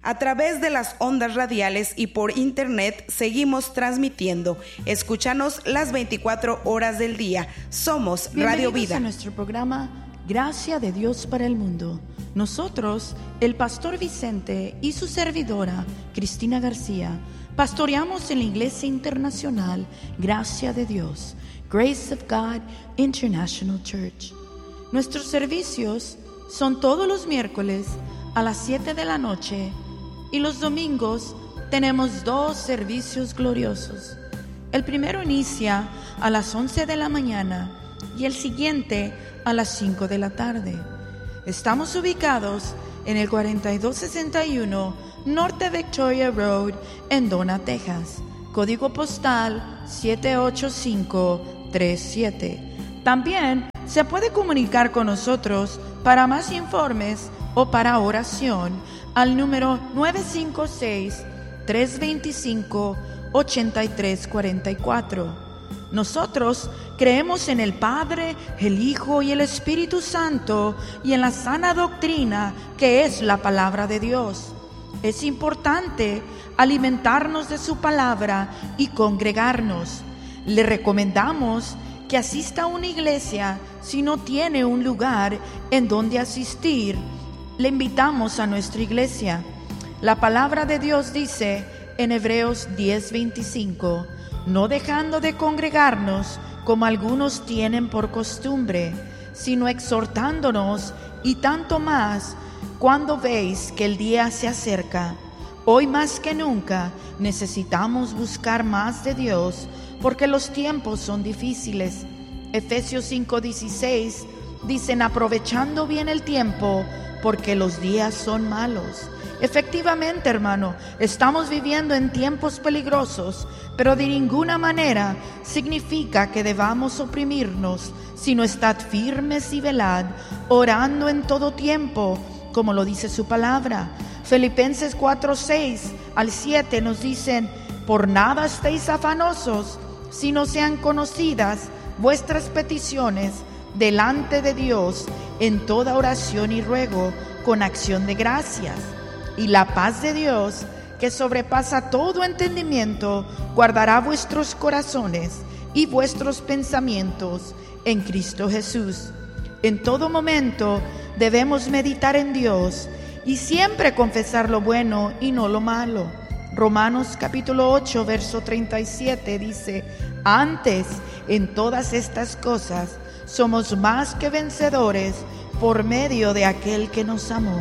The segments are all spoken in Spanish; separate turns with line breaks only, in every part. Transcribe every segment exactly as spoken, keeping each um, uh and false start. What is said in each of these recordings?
A través de las ondas radiales y por internet seguimos transmitiendo. Escúchanos las veinticuatro horas del día. Somos Radio Vida.
Bienvenidos a nuestro programa Gracia de Dios para el Mundo. Nosotros, el pastor Vicente y su servidora Cristina García, pastoreamos en la Iglesia Internacional Gracia de Dios, Grace of God International Church. Nuestros servicios son todos los miércoles a las siete de la noche y los domingos tenemos dos servicios gloriosos. El primero inicia a las once de la mañana y el siguiente a las cinco de la tarde. Estamos ubicados en el cuarenta y dos sesenta y uno Norte Victoria Road en Donna, Texas. Código postal siete ocho cinco tres siete. También se puede comunicar con nosotros para más informes o para oración al número nueve cinco seis, tres dos cinco, ocho tres cuatro cuatro. Nosotros creemos en el Padre, el Hijo y el Espíritu Santo y en la sana doctrina que es la palabra de Dios. Es importante alimentarnos de su palabra y congregarnos. Le recomendamos que asista a una iglesia si no tiene un lugar en donde asistir. Le invitamos a nuestra iglesia. La palabra de Dios dice en Hebreos diez veinticinco, no dejando de congregarnos como algunos tienen por costumbre, sino exhortándonos, y tanto más cuando veis que el día se acerca. Hoy más que nunca necesitamos buscar más de Dios porque los tiempos son difíciles. Efesios cinco dieciséis dicen aprovechando bien el tiempo porque los días son malos. Efectivamente, hermano, estamos viviendo en tiempos peligrosos, pero de ninguna manera significa que debamos oprimirnos, sino estad firmes y velad, orando en todo tiempo, como lo dice su palabra. Filipenses cuatro seis al siete nos dicen, por nada estéis afanosos, sino sean conocidas vuestras peticiones delante de Dios en toda oración y ruego con acción de gracias. Y la paz de Dios, que sobrepasa todo entendimiento, guardará vuestros corazones y vuestros pensamientos en Cristo Jesús. En todo momento debemos meditar en Dios y siempre confesar lo bueno y no lo malo. Romanos capítulo ocho, verso treinta y siete dice, antes, en todas estas cosas, somos más que vencedores por medio de aquel que nos amó.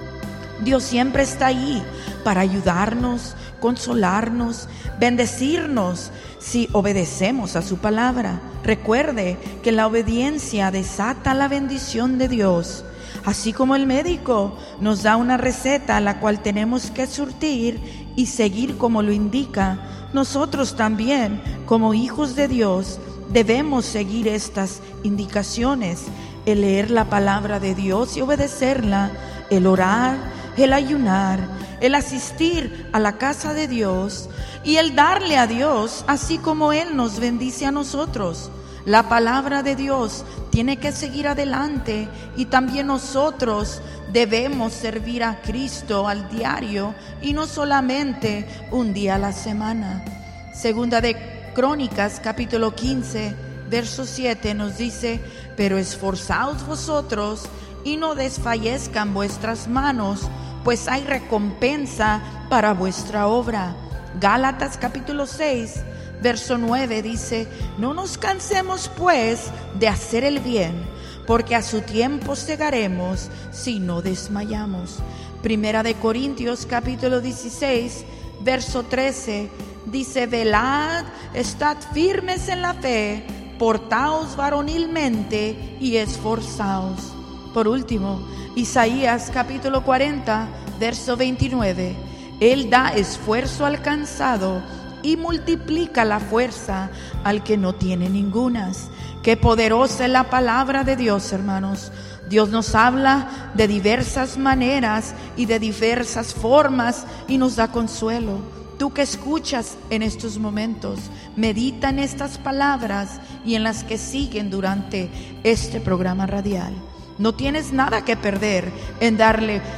Dios siempre está ahí para ayudarnos, consolarnos, bendecirnos si obedecemos a su palabra. Recuerde que la obediencia desata la bendición de Dios. Así como el médico nos da una receta a la cual tenemos que surtir y seguir como lo indica, nosotros también, como hijos de Dios, debemos seguir estas indicaciones: el leer la palabra de Dios y obedecerla, el orar, el ayunar, el asistir a la casa de Dios y el darle a Dios así como Él nos bendice a nosotros. La palabra de Dios tiene que seguir adelante y también nosotros debemos servir a Cristo al diario y no solamente un día a la semana. Segunda de Crónicas capítulo quince verso siete nos dice, pero esforzaos vosotros y no desfallezcan vuestras manos, pues hay recompensa para vuestra obra. Gálatas capítulo seis verso nueve dice, no nos cansemos pues de hacer el bien, porque a su tiempo segaremos si no desmayamos. Primera de Corintios capítulo dieciséis verso trece dice, velad, estad firmes en la fe, portaos varonilmente y esforzaos. Por último, Isaías capítulo cuarenta verso veintinueve, Él da esfuerzo al cansado y multiplica la fuerza al que no tiene ningunas. Qué poderosa es la palabra de Dios, hermanos. Dios nos habla de diversas maneras y de diversas formas y nos da consuelo. Tú que escuchas en estos momentos, medita en estas palabras y en las que siguen durante este programa radial. No tienes nada que perder en darle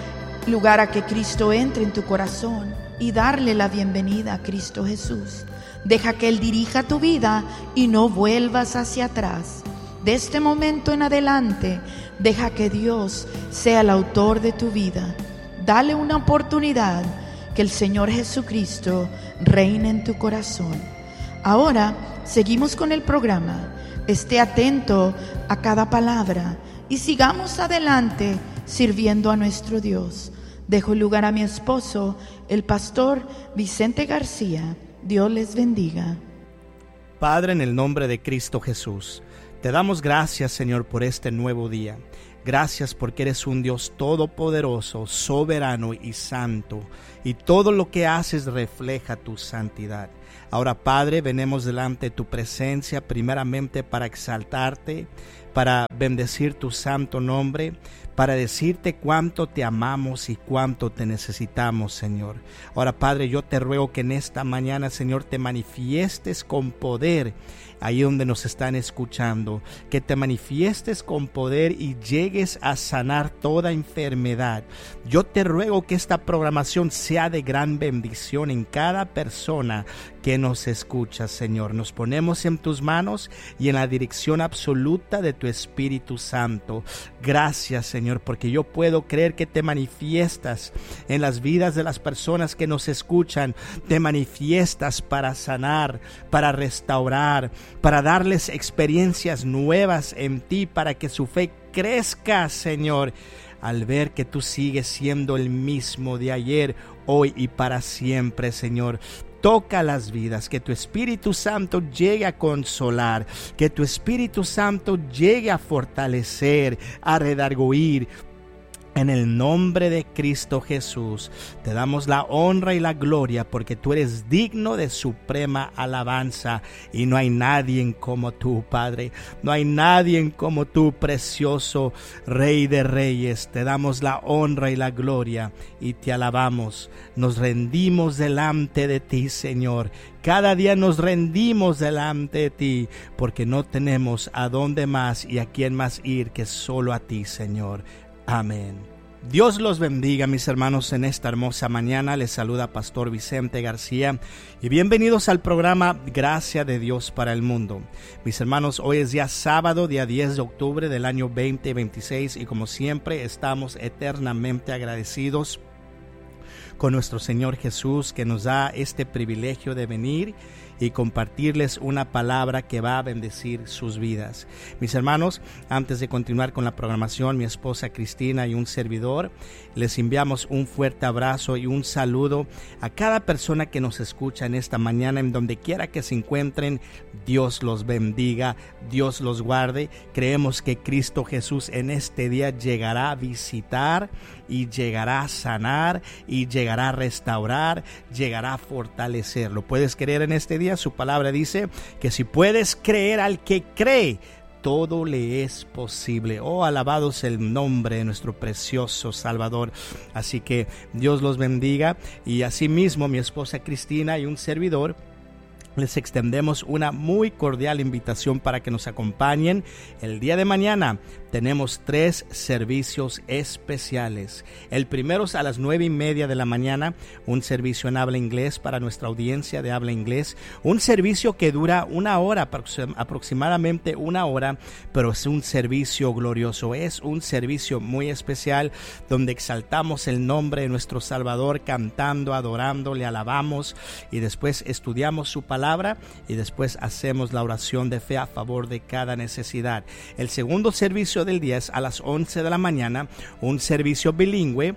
lugar a que Cristo entre en tu corazón y darle la bienvenida a Cristo Jesús. Deja que Él dirija tu vida y no vuelvas hacia atrás. De este momento en adelante, deja que Dios sea el autor de tu vida. Dale una oportunidad, que el Señor Jesucristo reine en tu corazón. Ahora seguimos con el programa. Esté atento a cada palabra y sigamos adelante sirviendo a nuestro Dios. Dejo lugar a mi esposo, el pastor Vicente García. Dios les bendiga.
Padre, en el nombre de Cristo Jesús, te damos gracias, Señor, por este nuevo día. Gracias porque eres un Dios todopoderoso, soberano y santo, y todo lo que haces refleja tu santidad. Ahora, Padre, venimos delante de tu presencia primeramente para exaltarte, para bendecir tu santo nombre, para decirte cuánto te amamos y cuánto te necesitamos, Señor. Ahora, Padre, yo te ruego que en esta mañana, Señor, te manifiestes con poder ahí donde nos están escuchando, que te manifiestes con poder y llegues a sanar toda enfermedad. Yo te ruego que esta programación sea de gran bendición en cada persona que nos escucha, Señor. Nos ponemos en tus manos y en la dirección absoluta de tu Espíritu Santo. Gracias, Señor, porque yo puedo creer que te manifiestas en las vidas de las personas que nos escuchan. Te manifiestas para sanar, para restaurar, para darles experiencias nuevas en ti, para que su fe crezca, Señor, al ver que tú sigues siendo el mismo de ayer, hoy y para siempre, Señor. Toca las vidas, que tu Espíritu Santo llegue a consolar, que tu Espíritu Santo llegue a fortalecer, a redarguir. En el nombre de Cristo Jesús, te damos la honra y la gloria, porque tú eres digno de suprema alabanza, y no hay nadie como tú, Padre. No hay nadie como tú, precioso Rey de Reyes. Te damos la honra y la gloria y te alabamos. Nos rendimos delante de ti, Señor. Cada día nos rendimos delante de ti, porque no tenemos a dónde más y a quién más ir que solo a ti, Señor. Amén. Dios los bendiga, mis hermanos, en esta hermosa mañana. Les saluda Pastor Vicente García y bienvenidos al programa Gracia de Dios para el Mundo. Mis hermanos, hoy es día sábado, día diez de octubre del año veinte veintiséis, y como siempre estamos eternamente agradecidos con nuestro Señor Jesús, que nos da este privilegio de venir y compartirles una palabra que va a bendecir sus vidas. Mis hermanos, antes de continuar con la programación, mi esposa Cristina y un servidor, les enviamos un fuerte abrazo y un saludo a cada persona que nos escucha en esta mañana, en donde quiera que se encuentren. Dios los bendiga, Dios los guarde. Creemos que Cristo Jesús en este día llegará a visitar y llegará a sanar y llegará a restaurar, llegará a fortalecer. ¿Lo puedes creer en este día? Su palabra dice que si puedes creer al que cree, todo le es posible. Oh, alabado sea el nombre de nuestro precioso Salvador. Así que Dios los bendiga, y asimismo mi esposa Cristina y un servidor les extendemos una muy cordial invitación para que nos acompañen el día de mañana. Tenemos tres servicios especiales. El primero es a las nueve y media de la mañana, un servicio en habla inglés para nuestra audiencia de habla inglés. Un servicio que dura una hora, aproximadamente una hora, pero es un servicio glorioso. Es un servicio muy especial donde exaltamos el nombre de nuestro Salvador, cantando, adorando, le alabamos, y después estudiamos su palabra y después hacemos la oración de fe a favor de cada necesidad. El segundo servicio del día es a las once de la mañana, un servicio bilingüe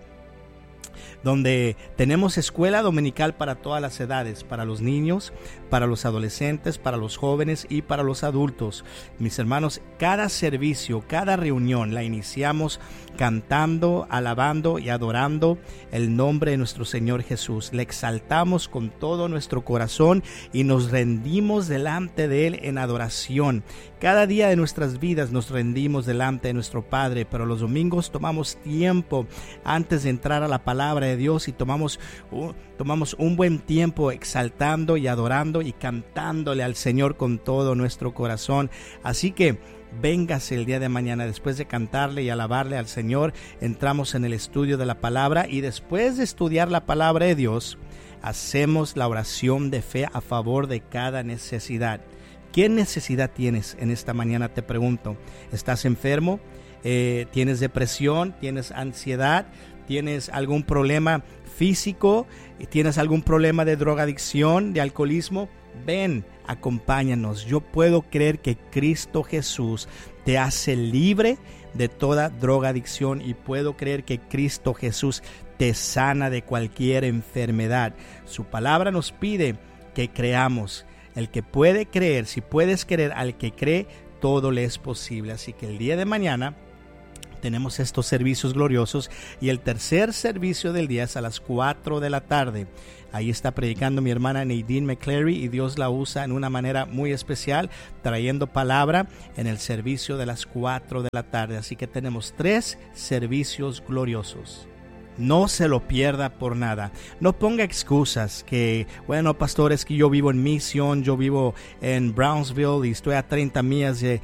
donde tenemos escuela dominical para todas las edades, para los niños, para los adolescentes, para los jóvenes y para los adultos. Mis hermanos, cada servicio, cada reunión la iniciamos cantando, alabando y adorando el nombre de nuestro Señor Jesús. Le exaltamos con todo nuestro corazón y nos rendimos delante de Él en adoración. Cada día de nuestras vidas nos rendimos delante de nuestro Padre, pero los domingos tomamos tiempo antes de entrar a la palabra de Dios y tomamos un, tomamos un buen tiempo exaltando y adorando y cantándole al Señor con todo nuestro corazón. Así que véngase el día de mañana. Después de cantarle y alabarle al Señor, entramos en el estudio de la palabra, y después de estudiar la palabra de Dios, hacemos la oración de fe a favor de cada necesidad. ¿Qué necesidad tienes en esta mañana? Te pregunto. ¿Estás enfermo? Eh, ¿Tienes depresión? ¿Tienes ansiedad? ¿Tienes algún problema físico? ¿Tienes algún problema de drogadicción, de alcoholismo? Ven, acompáñanos. Yo puedo creer que Cristo Jesús te hace libre de toda drogadicción, y puedo creer que Cristo Jesús te sana de cualquier enfermedad. Su palabra nos pide que creamos. El que puede creer, si puedes creer al que cree, todo le es posible. Así que el día de mañana tenemos estos servicios gloriosos, y el tercer servicio del día es a las cuatro de la tarde. Ahí está predicando mi hermana Nadine McCleary, y Dios la usa en una manera muy especial, trayendo palabra en el servicio de las cuatro de la tarde. Así que tenemos tres servicios gloriosos. No se lo pierda por nada. No ponga excusas que, bueno, pastor, es que yo vivo en Misión, yo vivo en Brownsville y estoy a treinta millas de,